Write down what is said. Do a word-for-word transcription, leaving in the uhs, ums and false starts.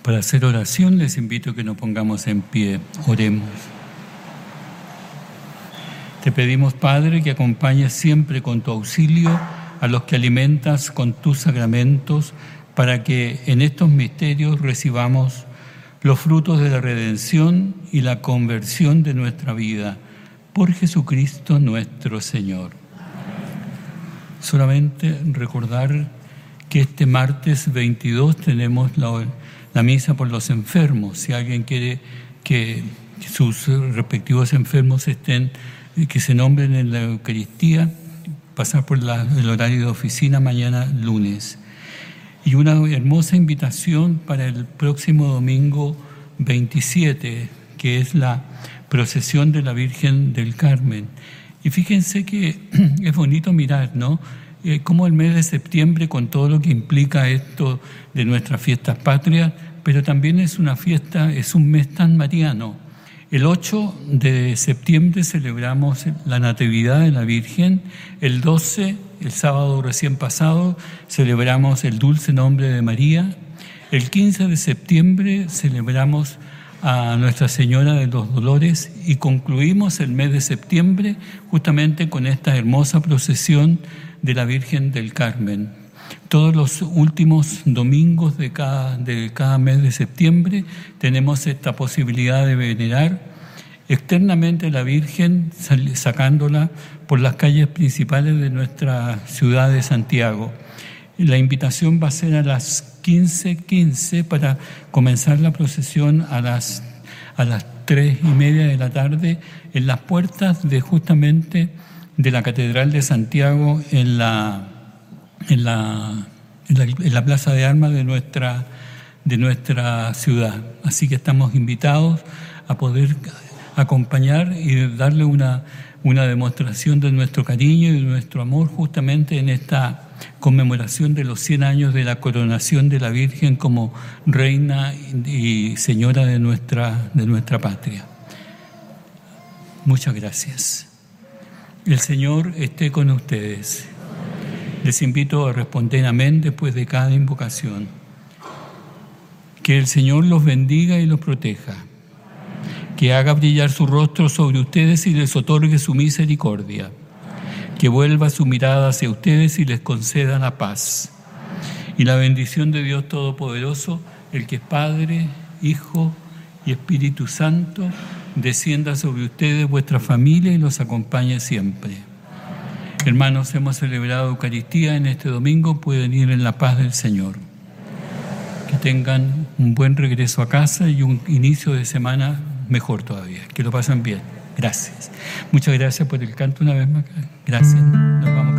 Para hacer oración les invito a que nos pongamos en pie. Oremos. Te pedimos, Padre, que acompañes siempre con tu auxilio a los que alimentas con tus sacramentos, para que en estos misterios recibamos los frutos de la redención y la conversión de nuestra vida. Por Jesucristo nuestro Señor. Solamente recordar que este martes veintidós tenemos la, la misa por los enfermos. Si alguien quiere que sus respectivos enfermos estén, que se nombren en la Eucaristía, pasar por la, el horario de oficina mañana lunes. Y una hermosa invitación para el próximo domingo veintisiete, que es la procesión de la Virgen del Carmen. Y fíjense que es bonito mirar, ¿no? Eh, cómo el mes de septiembre, con todo lo que implica esto de nuestras fiestas patrias, pero también es una fiesta, es un mes tan mariano. El ocho de septiembre celebramos la Natividad de la Virgen. El doce, el sábado recién pasado, celebramos el dulce nombre de María. El quince de septiembre celebramos a Nuestra Señora de los Dolores y concluimos el mes de septiembre justamente con esta hermosa procesión de la Virgen del Carmen. Todos los últimos domingos de cada, de cada mes de septiembre tenemos esta posibilidad de venerar externamente a la Virgen, sacándola por las calles principales de nuestra ciudad de Santiago. La invitación va a ser a las quince quince para comenzar la procesión a las, a las tres y media de la tarde en las puertas de justamente de la Catedral de Santiago en la, en la, en la, en la Plaza de Armas de nuestra, de nuestra ciudad. Así que estamos invitados a poder acompañar y darle una, una demostración de nuestro cariño y de nuestro amor justamente en esta conmemoración de los cien años de la coronación de la Virgen como reina y señora de nuestra, de nuestra patria. Muchas gracias. El Señor esté con ustedes. Les invito a responder amén después de cada invocación. Que el Señor los bendiga y los proteja. Que haga brillar su rostro sobre ustedes y les otorgue su misericordia. Que vuelva su mirada hacia ustedes y les conceda la paz. Y la bendición de Dios Todopoderoso, el que es Padre, Hijo y Espíritu Santo, descienda sobre ustedes, vuestra familia, y los acompañe siempre. Hermanos, hemos celebrado Eucaristía en este domingo, pueden ir en la paz del Señor. Que tengan un buen regreso a casa y un inicio de semana mejor todavía. Que lo pasen bien. Gracias. Muchas gracias por el canto una vez más. Gracias. Nos vamos.